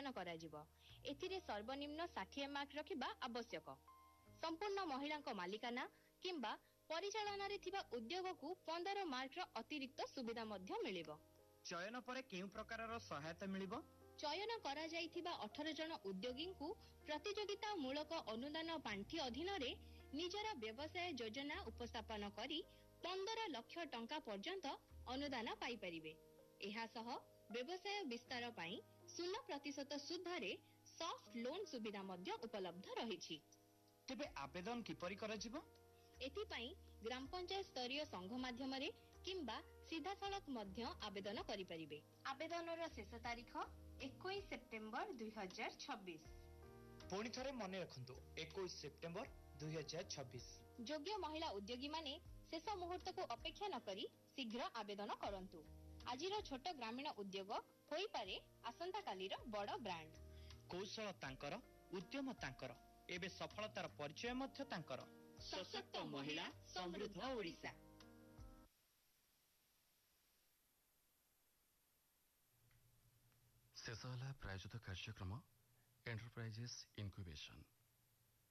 ଆବେदन କରାଯିବ। एथिरे सर्वनिम्न 60 मार्क रखिबा आवश्यक। संपूर्ण महिला मालिकाना किंबा परिचालन रे थिबा उद्योग को 15 मार्क अतिरिक्त सुविधा मध्य मिलिबो। चयन पर केउ प्रकारर सहायता मिलिबो? चयन करा जाइथिबा 18 जन उद्योगी को प्रतियोगिता मूलक अनुदान पांठी अधीन रे निजरा व्यवसाय योजना उपस्थापन करी 15 लाख टंका पर्यंत अनुदान पाई परिबे। एहा सह व्यवसाय विस्तार पाई 0% सुध रे सॉफ्ट लोन सुविधा मध्य उपलब्ध रहिछि। तेबे आवेदन किपरि करजिबो? एथि पई ग्राम पंचायत स्तरीय संघ माध्यम रे किंबा सीधा सड़क मध्य आवेदन करि परिबे। आवेदन रो शेष तारीख 21 सेप्टेम्बर 2026। पुणी थरे मने रखंतु 21 सेप्टेम्बर 2026। योग्य महिला उद्योगी माने शेष मुहूर्त को अपेक्षा न करी शीघ्र आवेदन करंतु। आजिर छोट ग्रामीण उद्योग होई पारे आसंता कालीर बड़ ब्रांड। कौशल तांकर, उद्यम तांकर, एबे सफलतार परिचय मध्य तांकर। सशक्त महिला समृद्ध ओडिशा। शेष होला प्रायोजित कार्यक्रम एंटरप्राइजेस इनक्युबेशन।